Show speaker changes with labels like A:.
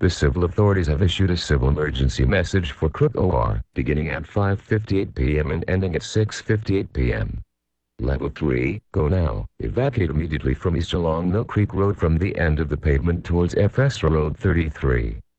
A: The civil authorities have issued a civil emergency message for Crook OR, beginning at 5:58 p.m. and ending at 6:58 p.m. Level 3, go now. Evacuate immediately from east along Mill Creek Road from the end of the pavement towards FS Road 33.